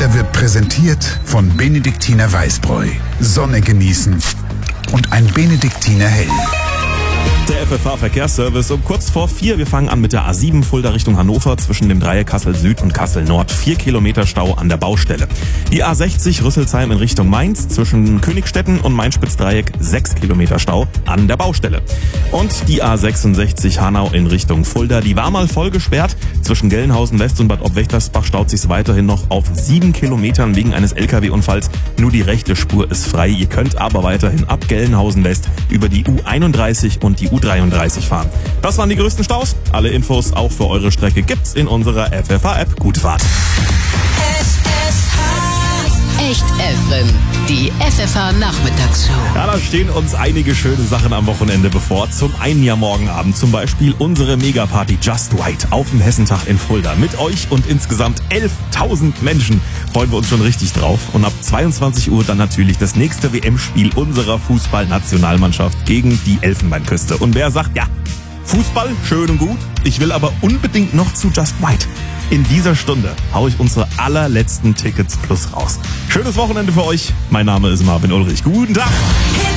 Er wird präsentiert von Benediktiner Weißbräu. Sonne genießen und ein Benediktiner Hell. Der FFH-Verkehrsservice um kurz vor 4. Wir fangen an mit der A7 Fulda Richtung Hannover zwischen dem Dreieck Kassel Süd und Kassel Nord. 4 Kilometer Stau an der Baustelle. Die A60 Rüsselsheim in Richtung Mainz zwischen Königstetten und Mainspitz-Dreieck 6 Kilometer Stau an der Baustelle. Und die A66 Hanau in Richtung Fulda. Die war mal voll gesperrt. Zwischen Gelnhausen West und Bad Obwächtersbach staut sich's weiterhin noch auf 7 Kilometern wegen eines LKW-Unfalls. Nur die rechte Spur ist frei. Ihr könnt aber weiterhin ab Gelnhausen West über die U31 und die U33 fahren. Das waren die größten Staus. Alle Infos auch für eure Strecke gibt's in unserer FFH-App. Gute Fahrt. Echt Efren, die FFH-Nachmittagsshow. Ja, da stehen uns einige schöne Sachen am Wochenende bevor. Zum einen ja morgen Abend zum Beispiel unsere Megaparty Just White auf dem Hessentag in Fulda. Mit euch und insgesamt 11.000 Menschen freuen wir uns schon richtig drauf. Und ab 22 Uhr dann natürlich das nächste WM-Spiel unserer Fußballnationalmannschaft gegen die Elfenbeinküste. Und wer sagt, ja, Fußball, schön und gut, ich will aber unbedingt noch zu Just White. In dieser Stunde haue ich unsere allerletzten Tickets plus raus. Schönes Wochenende für euch. Mein Name ist Marvin Ulrich. Guten Tag.